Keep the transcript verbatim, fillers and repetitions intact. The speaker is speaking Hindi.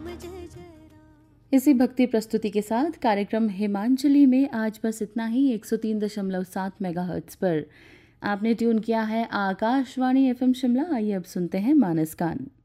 इसी भक्ति प्रस्तुति के साथ कार्यक्रम हिमांचली में आज बस इतना ही। एक सौ तीन दशमलव सात मेगाहर्ट्ज पर आपने ट्यून किया है आकाशवाणी एफएम शिमला। आइए अब सुनते हैं मानस गान।